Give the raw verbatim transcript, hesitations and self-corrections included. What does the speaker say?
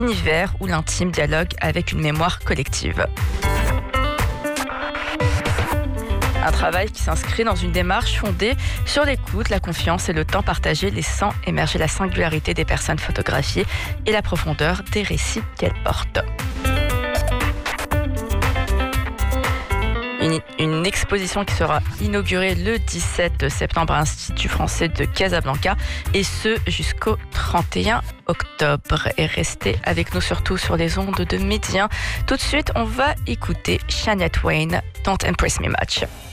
univers où l'intime dialogue avec une mémoire collective. Un travail qui s'inscrit dans une démarche fondée sur l'écoute, la confiance et le temps partagé, laissant émerger la singularité des personnes photographiées et la profondeur des récits qu'elles portent. Une, une exposition qui sera inaugurée le dix-sept septembre à l'Institut français de Casablanca et ce jusqu'au trente et un octobre. Et restez avec nous surtout sur les ondes de Médien. Tout de suite, on va écouter Shania Twain, Don't Impress Me Much.